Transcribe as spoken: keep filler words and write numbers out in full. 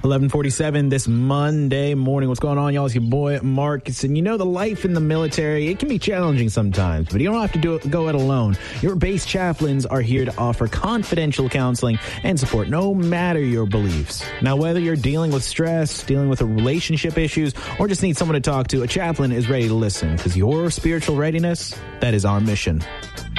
eleven forty-seven this Monday morning. What's going on, y'all? It's your boy, Marcus. And you know, the life in the military, it can be challenging sometimes, but you don't have to do it, go it alone. Your base chaplains are here to offer confidential counseling and support, no matter your beliefs. Now, whether you're dealing with stress, dealing with relationship issues, or just need someone to talk to, a chaplain is ready to listen, because your spiritual readiness, that is our mission.